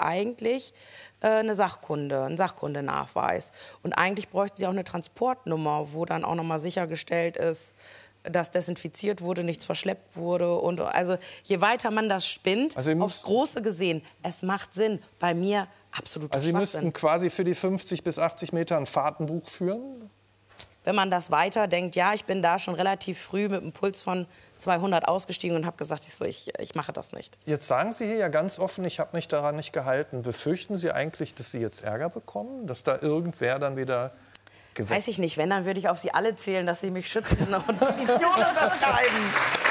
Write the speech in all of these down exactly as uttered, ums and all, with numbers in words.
eigentlich äh, eine Sachkunde, einen Sachkundenachweis. Und eigentlich bräuchten sie auch eine Transportnummer, wo dann auch noch mal sichergestellt ist, dass desinfiziert wurde, nichts verschleppt wurde. Und also je weiter man das spinnt, also aufs Große gesehen, es macht Sinn. Bei mir absolut Also Sie müssten quasi für die fünfzig bis achtzig Meter ein Fahrtenbuch führen? Wenn man das weiterdenkt, ja, ich bin da schon relativ früh mit einem Puls von zweihundert ausgestiegen und habe gesagt, ich, so, ich, ich mache das nicht. Jetzt sagen Sie hier ja ganz offen, ich habe mich daran nicht gehalten. Befürchten Sie eigentlich, dass Sie jetzt Ärger bekommen? Dass da irgendwer dann wieder gewinnt? Weiß ich nicht. Wenn, dann würde ich auf Sie alle zählen, dass Sie mich schützen und Petitionen unterschreiben.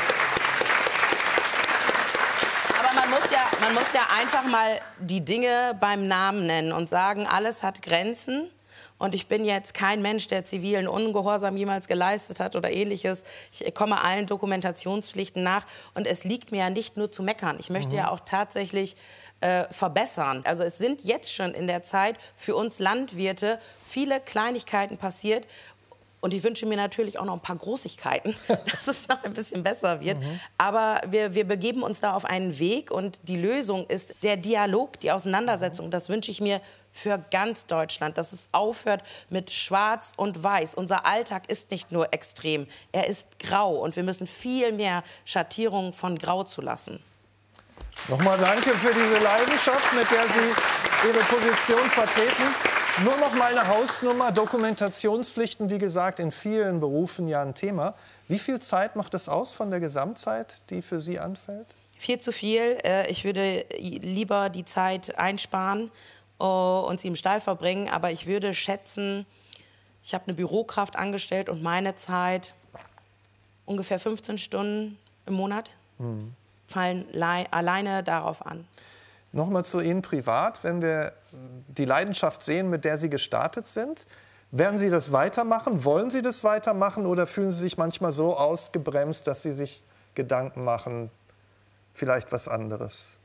Aber man muss, ja, man muss ja einfach mal die Dinge beim Namen nennen und sagen, alles hat Grenzen. Und ich bin jetzt kein Mensch, der zivilen Ungehorsam jemals geleistet hat oder Ähnliches. Ich komme allen Dokumentationspflichten nach. Und es liegt mir ja nicht nur zu meckern. Ich möchte mhm. ja auch tatsächlich äh, verbessern. Also es sind jetzt schon in der Zeit für uns Landwirte viele Kleinigkeiten passiert. Und ich wünsche mir natürlich auch noch ein paar Großigkeiten, dass es noch ein bisschen besser wird. Mhm. Aber wir, wir begeben uns da auf einen Weg. Und die Lösung ist der Dialog, die Auseinandersetzung. Das wünsche ich mir für ganz Deutschland, dass es aufhört mit Schwarz und Weiß. Unser Alltag ist nicht nur extrem, er ist grau. Und wir müssen viel mehr Schattierungen von Grau zulassen. Nochmal danke für diese Leidenschaft, mit der Sie Ihre Position vertreten. Nur noch mal eine Hausnummer. Dokumentationspflichten, wie gesagt, in vielen Berufen ja ein Thema. Wie viel Zeit macht das aus von der Gesamtzeit, die für Sie anfällt? Viel zu viel. Ich würde lieber die Zeit einsparen und sie im Stall verbringen. Aber ich würde schätzen, ich habe eine Bürokraft angestellt und meine Zeit ungefähr fünfzehn Stunden im Monat mhm. fallen alleine darauf an. Noch mal zu Ihnen privat, wenn wir die Leidenschaft sehen, mit der Sie gestartet sind. Werden Sie das weitermachen? Wollen Sie das weitermachen? Oder fühlen Sie sich manchmal so ausgebremst, dass Sie sich Gedanken machen, vielleicht was anderes?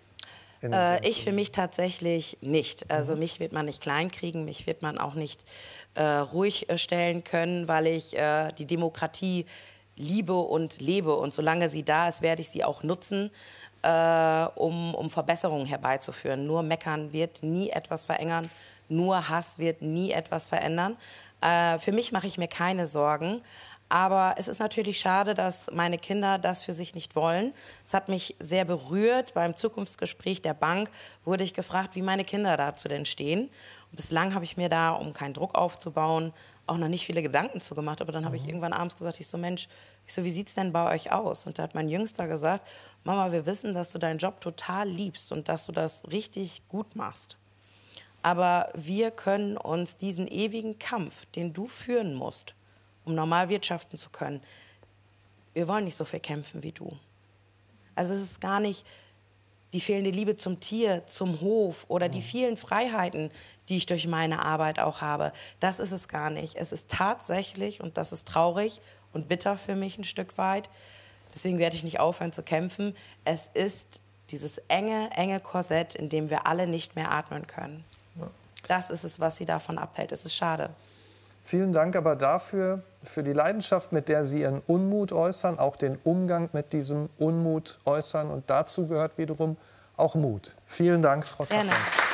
Äh, ich für mich tatsächlich nicht. Also mhm. mich wird man nicht kleinkriegen, mich wird man auch nicht äh, ruhig äh, stellen können, weil ich äh, die Demokratie liebe und lebe. Und solange sie da ist, werde ich sie auch nutzen, äh, um, um Verbesserungen herbeizuführen. Nur meckern wird nie etwas verändern, nur Hass wird nie etwas verändern. Äh, für mich mache ich mir keine Sorgen. Aber es ist natürlich schade, dass meine Kinder das für sich nicht wollen. Es hat mich sehr berührt. Beim Zukunftsgespräch der Bank wurde ich gefragt, wie meine Kinder dazu denn stehen. Und bislang habe ich mir da, um keinen Druck aufzubauen, auch noch nicht viele Gedanken zu gemacht. Aber dann habe ich irgendwann abends gesagt, ich so, Mensch, ich so, wie sieht es denn bei euch aus? Und da hat mein Jüngster gesagt, Mama, wir wissen, dass du deinen Job total liebst und dass du das richtig gut machst. Aber wir können uns diesen ewigen Kampf, den du führen musst, um normal wirtschaften zu können, wir wollen nicht so viel kämpfen wie du. Also es ist gar nicht die fehlende Liebe zum Tier, zum Hof oder die vielen Freiheiten, die ich durch meine Arbeit auch habe. Das ist es gar nicht. Es ist tatsächlich, und das ist traurig und bitter für mich ein Stück weit, deswegen werde ich nicht aufhören zu kämpfen, es ist dieses enge, enge Korsett, in dem wir alle nicht mehr atmen können. Das ist es, was sie davon abhält. Es ist schade. Vielen Dank aber dafür, für die Leidenschaft, mit der Sie Ihren Unmut äußern, auch den Umgang mit diesem Unmut äußern. Und dazu gehört wiederum auch Mut. Vielen Dank, Frau Tapping.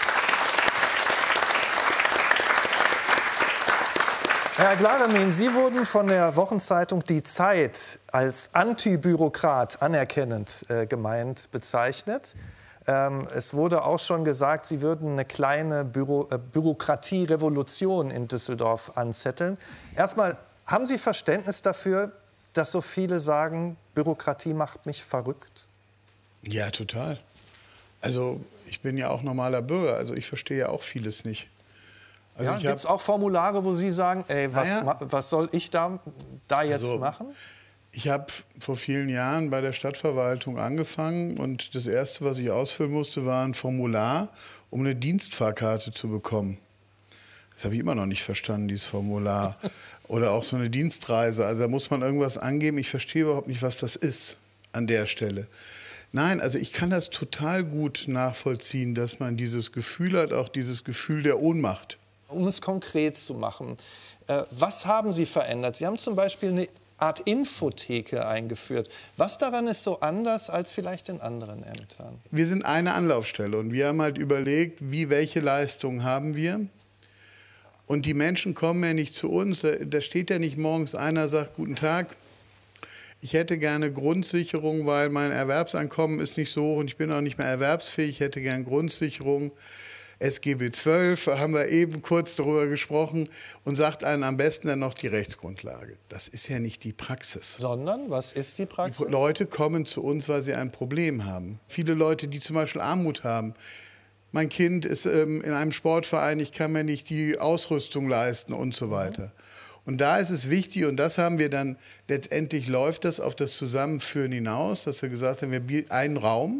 Herr Glaremin, Sie wurden von der Wochenzeitung Die Zeit als Antibürokrat anerkennend äh, gemeint bezeichnet. Ähm, es wurde auch schon gesagt, Sie würden eine kleine Büro, äh, Bürokratierevolution in Düsseldorf anzetteln. Erstmal, haben Sie Verständnis dafür, dass so viele sagen, Bürokratie macht mich verrückt? Ja, total. Also ich bin ja auch normaler Bürger, also ich verstehe ja auch vieles nicht. Also ja, gibt es auch Formulare, wo Sie sagen, ey, was, naja, was soll ich da, da jetzt also, machen? Ich habe vor vielen Jahren bei der Stadtverwaltung angefangen und das Erste, was ich ausfüllen musste, war ein Formular, um eine Dienstfahrkarte zu bekommen. Das habe ich immer noch nicht verstanden, dieses Formular. Oder auch so eine Dienstreise. Also da muss man irgendwas angeben. Ich verstehe überhaupt nicht, was das ist an der Stelle. Nein, also ich kann das total gut nachvollziehen, dass man dieses Gefühl hat, auch dieses Gefühl der Ohnmacht. Um es konkret zu machen, äh, was haben Sie verändert? Sie haben zum Beispiel eine Art Infotheke eingeführt. Was daran ist so anders als vielleicht in anderen Ämtern? Wir sind eine Anlaufstelle und wir haben halt überlegt, wie, welche Leistungen haben wir. Und die Menschen kommen ja nicht zu uns. Da steht ja nicht morgens einer, sagt, guten Tag, ich hätte gerne Grundsicherung, weil mein Erwerbseinkommen ist nicht so hoch und ich bin auch nicht mehr erwerbsfähig. Ich hätte gerne Grundsicherung. S G B zwölf, haben wir eben kurz darüber gesprochen, und sagt einem am besten dann noch die Rechtsgrundlage. Das ist ja nicht die Praxis. Sondern, was ist die Praxis? Die Leute kommen zu uns, weil sie ein Problem haben. Viele Leute, die zum Beispiel Armut haben. Mein Kind ist ähm, in einem Sportverein, ich kann mir nicht die Ausrüstung leisten und so weiter. Und da ist es wichtig, und das haben wir dann, letztendlich läuft das auf das Zusammenführen hinaus, dass wir gesagt haben, wir bieten einen Raum,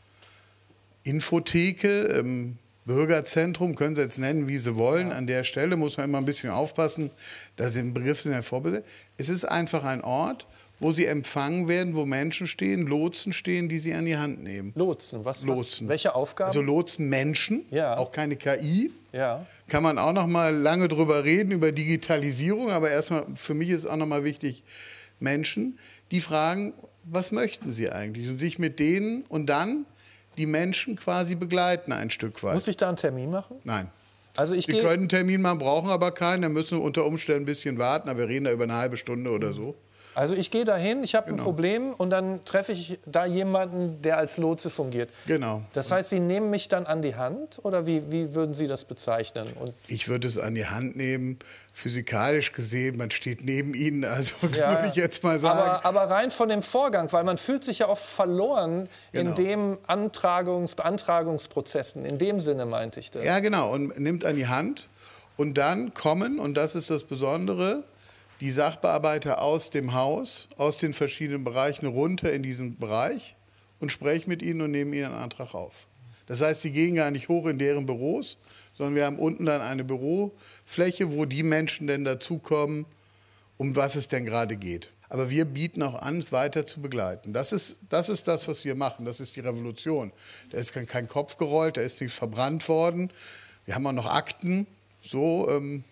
Infotheke, ähm, Bürgerzentrum, können Sie jetzt nennen, wie Sie wollen. Ja. An der Stelle muss man immer ein bisschen aufpassen, dass den Begriff sind ja vorbereitet. Es ist einfach ein Ort, wo Sie empfangen werden, wo Menschen stehen, Lotsen stehen, die Sie an die Hand nehmen. Lotsen, was? Lotsen. Was, welche Aufgaben? Also Lotsen Menschen, ja. Auch keine K I. Ja. Kann man auch noch mal lange drüber reden, über Digitalisierung. Aber erstmal, für mich ist auch noch mal wichtig, Menschen, die fragen, was möchten Sie eigentlich? Und sich mit denen und dann die Menschen quasi begleiten ein Stück weit. Muss ich da einen Termin machen? Nein. Also ich Sie können einen Termin machen, brauchen aber keinen. Dann müssen wir unter Umständen ein bisschen warten. Aber wir reden da über eine halbe Stunde oder so. Also ich gehe dahin, ich habe Genau. ein Problem und dann treffe ich da jemanden, der als Lotse fungiert. Genau. Das heißt, Sie nehmen mich dann an die Hand oder wie, wie würden Sie das bezeichnen? Und ich würde es an die Hand nehmen, physikalisch gesehen, man steht neben Ihnen, also ja, würde ich jetzt mal sagen. Aber, aber rein von dem Vorgang, weil man fühlt sich ja oft verloren Genau. in dem Antragungs-, Beantragungsprozessen, in dem Sinne meinte ich das. Ja, genau, und nimmt an die Hand und dann kommen, und das ist das Besondere, die Sachbearbeiter aus dem Haus, aus den verschiedenen Bereichen runter in diesen Bereich und sprechen mit ihnen und nehmen ihnen einen Antrag auf. Das heißt, sie gehen gar nicht hoch in deren Büros, sondern wir haben unten dann eine Bürofläche, wo die Menschen denn dazukommen, um was es denn gerade geht. Aber wir bieten auch an, es weiter zu begleiten. Das ist, das ist das, was wir machen. Das ist die Revolution. Da ist kein, kein Kopf gerollt, da ist nichts verbrannt worden. Wir haben auch noch Akten, so... Ähm,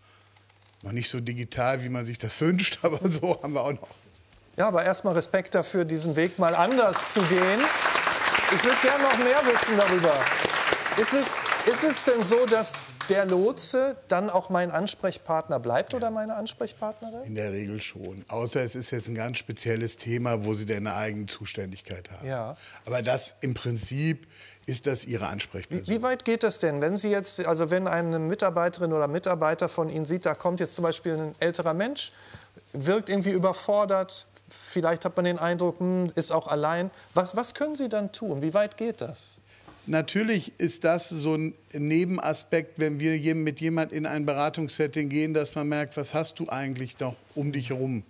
Noch nicht so digital, wie man sich das wünscht, aber so haben wir auch noch. Ja, aber erstmal Respekt dafür, diesen Weg mal anders zu gehen. Ich würde gerne noch mehr wissen darüber. Ist es, ist es denn so, dass der Lotse dann auch mein Ansprechpartner bleibt oder meine Ansprechpartnerin? In der Regel schon. Außer es ist jetzt ein ganz spezielles Thema, wo Sie denn eine eigene Zuständigkeit haben. Ja. Aber das im Prinzip ist das Ihre Ansprechperson. Wie, wie weit geht das denn, wenn Sie jetzt, also wenn eine Mitarbeiterin oder Mitarbeiter von Ihnen sieht, da kommt jetzt zum Beispiel ein älterer Mensch, wirkt irgendwie überfordert, vielleicht hat man den Eindruck, hm, ist auch allein. Was, was können Sie dann tun? Wie weit geht das? Natürlich ist das so ein Nebenaspekt, wenn wir mit jemand in ein Beratungssetting gehen, dass man merkt, was hast du eigentlich noch um dich herum?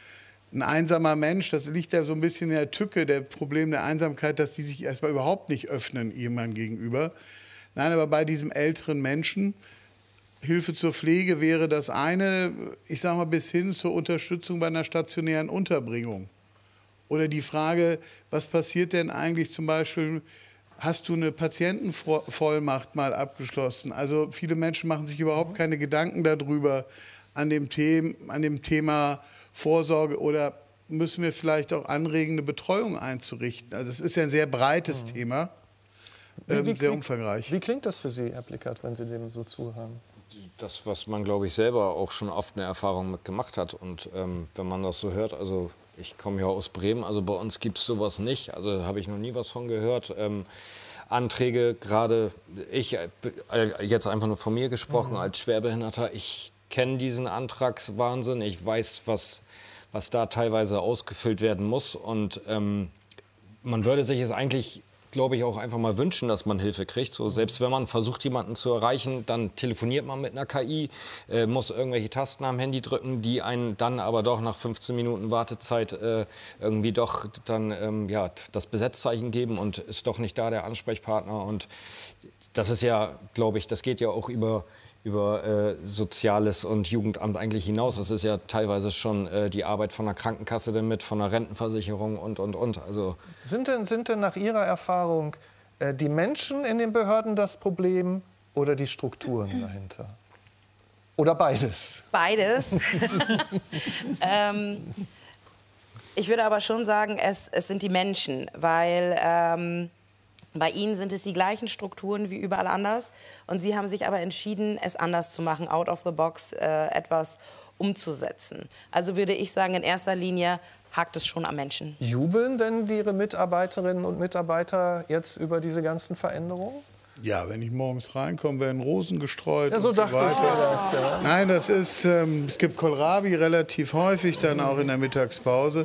Ein einsamer Mensch, das liegt ja so ein bisschen in der Tücke, der Problem der Einsamkeit, dass die sich erstmal überhaupt nicht öffnen jemandem gegenüber. Nein, aber bei diesem älteren Menschen, Hilfe zur Pflege wäre das eine, ich sage mal bis hin zur Unterstützung bei einer stationären Unterbringung. Oder die Frage, was passiert denn eigentlich zum Beispiel, hast du eine Patientenvollmacht mal abgeschlossen? Also viele Menschen machen sich überhaupt keine Gedanken darüber, an dem Thema, an dem Thema Vorsorge, oder müssen wir vielleicht auch anregen, eine Betreuung einzurichten? Also es ist ja ein sehr breites mhm. Thema, ähm, wie, wie, sehr umfangreich. Wie, wie klingt das für Sie, Herr Blickert, wenn Sie dem so zuhören? Das, was man, glaube ich, selber auch schon oft eine Erfahrung mit gemacht hat. Und ähm, wenn man das so hört, also ich komme ja aus Bremen, also bei uns gibt es sowas nicht. Also habe ich noch nie was von gehört. Ähm, Anträge, gerade ich, äh, jetzt einfach nur von mir gesprochen, mhm. als Schwerbehinderter, ich kenne diesen Antragswahnsinn. Ich weiß, was, was da teilweise ausgefüllt werden muss. Und ähm, man würde sich es eigentlich, glaube ich, auch einfach mal wünschen, dass man Hilfe kriegt. So, selbst wenn man versucht, jemanden zu erreichen, dann telefoniert man mit einer K I, äh, muss irgendwelche Tasten am Handy drücken, die einen dann aber doch nach fünfzehn Minuten Wartezeit äh, irgendwie doch dann ähm, ja, das Besetzzeichen geben und ist doch nicht da der Ansprechpartner. Und das ist ja, glaube ich, das geht ja auch über über äh, Soziales und Jugendamt eigentlich hinaus. Das ist ja teilweise schon äh, die Arbeit von der Krankenkasse damit, von der Rentenversicherung und, und, und. Also sind denn, sind denn nach Ihrer Erfahrung äh, die Menschen in den Behörden das Problem oder die Strukturen dahinter? Oder beides? Beides. ähm, ich würde aber schon sagen, es, es sind die Menschen, weil ähm, bei ihnen sind es die gleichen Strukturen wie überall anders. Und sie haben sich aber entschieden, es anders zu machen, out of the box äh, etwas umzusetzen. Also würde ich sagen, in erster Linie hakt es schon am Menschen. Jubeln denn Ihre Mitarbeiterinnen und Mitarbeiter jetzt über diese ganzen Veränderungen? Ja, wenn ich morgens reinkomme, werden Rosen gestreut. Ja, so dachte so ich mir das. Ja. Nein, das ist, ähm, es gibt Kohlrabi relativ häufig, dann auch in der Mittagspause.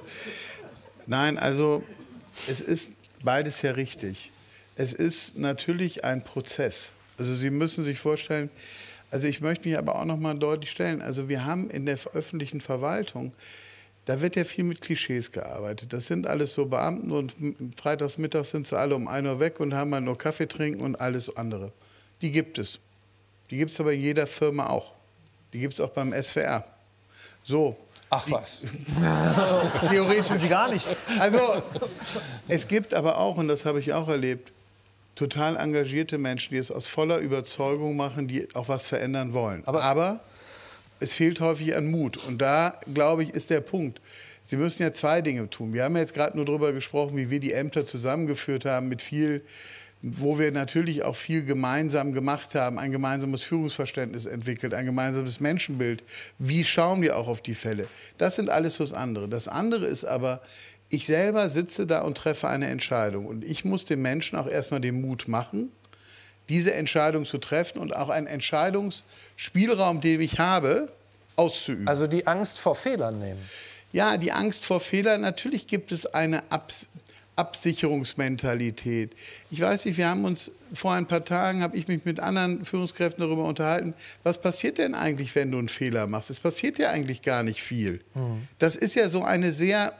Nein, also es ist beides ja richtig. Es ist natürlich ein Prozess. Also Sie müssen sich vorstellen, also ich möchte mich aber auch noch mal deutlich stellen, also wir haben in der öffentlichen Verwaltung, da wird ja viel mit Klischees gearbeitet. Das sind alles so Beamten und freitags mittags sind sie alle um ein Uhr weg und haben mal nur Kaffee trinken und alles andere. Die gibt es. Die gibt es aber in jeder Firma auch. Die gibt es auch beim S V R. So. Ach was. Theoretisch sind sie gar nicht. Also es gibt aber auch, und das habe ich auch erlebt, total engagierte Menschen, die es aus voller Überzeugung machen, die auch was verändern wollen. Aber, aber es fehlt häufig an Mut. Und da, glaube ich, ist der Punkt. Sie müssen ja zwei Dinge tun. Wir haben ja jetzt gerade nur darüber gesprochen, wie wir die Ämter zusammengeführt haben mit viel, wo wir natürlich auch viel gemeinsam gemacht haben, ein gemeinsames Führungsverständnis entwickelt, ein gemeinsames Menschenbild. Wie schauen wir auch auf die Fälle? Das sind alles das andere. Das andere ist aber, ich selber sitze da und treffe eine Entscheidung. Und ich muss den Menschen auch erstmal den Mut machen, diese Entscheidung zu treffen und auch einen Entscheidungsspielraum, den ich habe, auszuüben. Also die Angst vor Fehlern nehmen. Ja, die Angst vor Fehlern. Natürlich gibt es eine Abs Absicherungsmentalität. Ich weiß nicht, wir haben uns vor ein paar Tagen, habe ich mich mit anderen Führungskräften darüber unterhalten, was passiert denn eigentlich, wenn du einen Fehler machst? Es passiert ja eigentlich gar nicht viel. Mhm. Das ist ja so eine sehr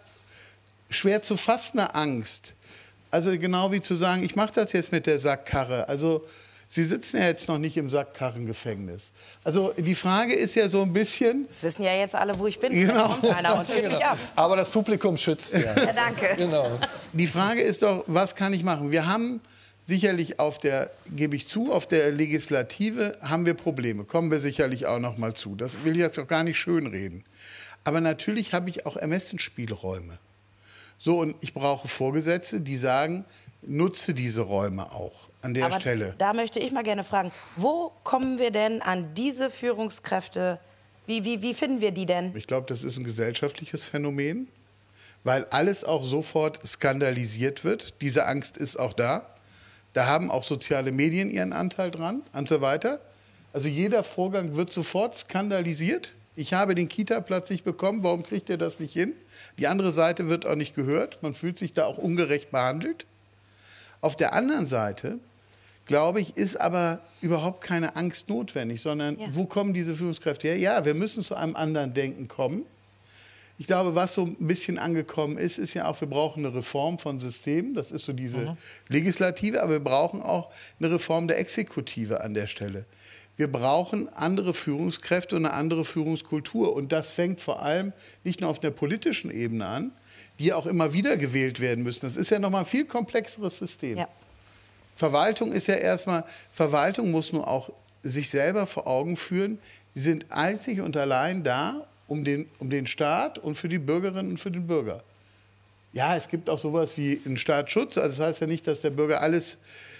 schwer zu fassende Angst. Also genau wie zu sagen, ich mache das jetzt mit der Sackkarre. Also Sie sitzen ja jetzt noch nicht im Sackkarrengefängnis. Also die Frage ist ja so ein bisschen... Das wissen ja jetzt alle, wo ich bin. Genau. Kommt keiner und führt mich ab. Aber das Publikum schützt ja. Ja, danke. Genau. Die Frage ist doch, was kann ich machen? Wir haben sicherlich auf der, gebe ich zu, auf der Legislative haben wir Probleme. Kommen wir sicherlich auch noch mal zu. Das will ich jetzt auch gar nicht schönreden. Aber natürlich habe ich auch Ermessensspielräume. So, und ich brauche Vorgesetzte, die sagen, nutze diese Räume auch an der Aber Stelle. Da möchte ich mal gerne fragen, wo kommen wir denn an diese Führungskräfte? Wie, wie, wie finden wir die denn? Ich glaube, das ist ein gesellschaftliches Phänomen, weil alles auch sofort skandalisiert wird. Diese Angst ist auch da. Da haben auch soziale Medien ihren Anteil dran und so weiter. Also jeder Vorgang wird sofort skandalisiert. Ich habe den Kita-Platz nicht bekommen, warum kriegt ihr das nicht hin? Die andere Seite wird auch nicht gehört. Man fühlt sich da auch ungerecht behandelt. Auf der anderen Seite, glaube ich, ist aber überhaupt keine Angst notwendig, sondern ja. Wo kommen diese Führungskräfte her? Ja, wir müssen zu einem anderen Denken kommen. Ich glaube, was so ein bisschen angekommen ist, ist ja auch, wir brauchen eine Reform von Systemen. Das ist so diese mhm. Legislative, aber wir brauchen auch eine Reform der Exekutive an der Stelle. Wir brauchen andere Führungskräfte und eine andere Führungskultur. Und das fängt vor allem nicht nur auf der politischen Ebene an, die auch immer wieder gewählt werden müssen. Das ist ja noch mal ein viel komplexeres System. Ja. Verwaltung ist ja erstmal, Verwaltung muss nur auch sich selber vor Augen führen, sie sind einzig und allein da, um den, um den Staat und für die Bürgerinnen und für den Bürger. Ja, es gibt auch sowas wie einen Staatsschutz. Also das heißt ja nicht, dass der Bürger alles,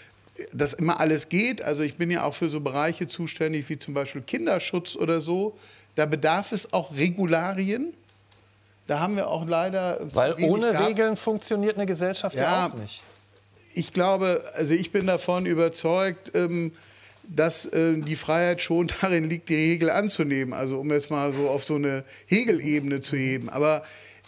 dass immer alles geht. Also ich bin ja auch für so Bereiche zuständig wie zum Beispiel Kinderschutz oder so. Da bedarf es auch Regularien. Da haben wir auch leider... Weil ohne gehabt. Regeln funktioniert eine Gesellschaft ja, ja auch nicht. Ich glaube, also ich bin davon überzeugt, ähm, dass äh, die Freiheit schon darin liegt, die Regel anzunehmen. Also um jetzt mal so auf so eine Hegelebene zu heben. Aber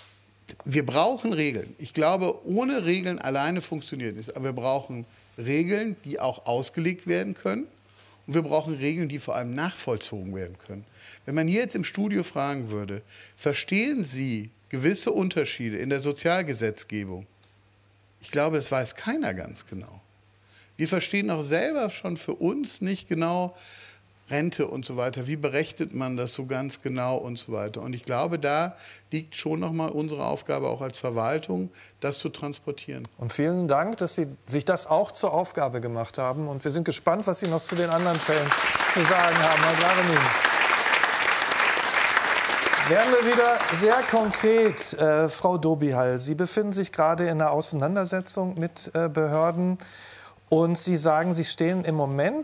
wir brauchen Regeln. Ich glaube, ohne Regeln alleine funktioniert es. Aber wir brauchen Regeln, die auch ausgelegt werden können. Und wir brauchen Regeln, die vor allem nachvollzogen werden können. Wenn man hier jetzt im Studio fragen würde, verstehen Sie gewisse Unterschiede in der Sozialgesetzgebung? Ich glaube, das weiß keiner ganz genau. Wir verstehen auch selber schon für uns nicht genau Rente und so weiter. Wie berechnet man das so ganz genau und so weiter? Und ich glaube, da liegt schon noch mal unsere Aufgabe auch als Verwaltung, das zu transportieren. Und vielen Dank, dass Sie sich das auch zur Aufgabe gemacht haben. Und wir sind gespannt, was Sie noch zu den anderen Fällen zu sagen haben, Herr Glaremin. Werden wir wieder sehr konkret. Äh, Frau Dobihal, Sie befinden sich gerade in einer Auseinandersetzung mit äh, Behörden und Sie sagen, Sie stehen im Moment